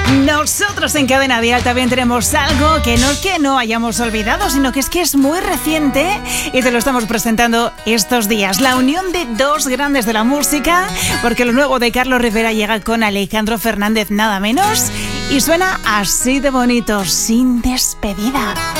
Nosotros en Cadena Dial también tenemos algo que no es que no hayamos olvidado, sino que es muy reciente y te lo estamos presentando estos días. La unión de dos grandes de la música, porque lo nuevo de Carlos Rivera llega con Alejandro Fernández nada menos y suena así de bonito, Sin Despedida.